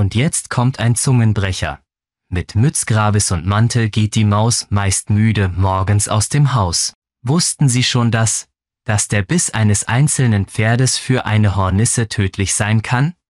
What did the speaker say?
Und jetzt kommt ein Zungenbrecher. Mit Mützgravis und Mantel geht die Maus, meist müde, morgens aus dem Haus. Wussten Sie schon dass der Biss eines einzelnen Pferdes für eine Hornisse tödlich sein kann?